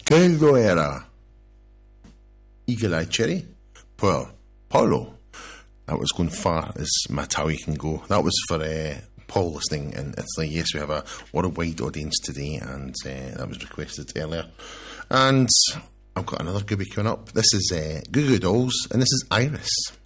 Quello era Eagle Eye Cherry. Well, Paulo. That was going far as Matawi can go. That was for Paul listening in Italy. Yes, we have a worldwide audience today, and that was requested earlier. And I've got another goobie coming up. This is Goo Goo Dolls, and this is Iris.